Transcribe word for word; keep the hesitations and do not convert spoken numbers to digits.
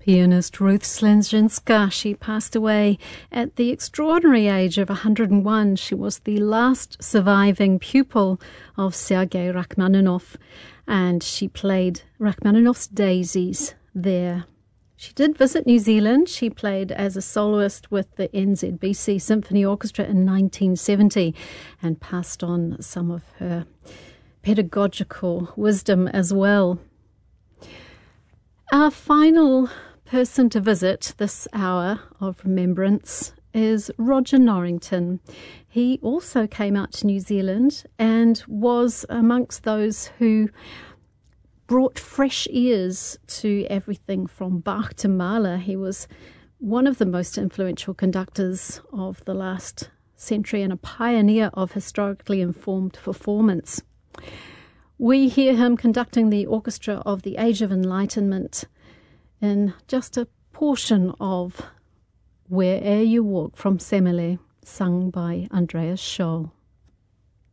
Pianist Ruth Slanzinska. She passed away at the extraordinary age of one hundred and one. She was the last surviving pupil of Sergei Rachmaninoff, and she played Rachmaninoff's Daisies there. She did visit New Zealand. She played as a soloist with the N Z B C Symphony Orchestra in nineteen seventy and passed on some of her pedagogical wisdom as well. Our final person to visit this hour of remembrance is Roger Norrington. He also came out to New Zealand and was amongst those who brought fresh ears to everything from Bach to Mahler. He was one of the most influential conductors of the last century and a pioneer of historically informed performance. We hear him conducting the orchestra of the Age of Enlightenment in just a portion of Where'er You Walk from Semele, sung by Andreas Scholl.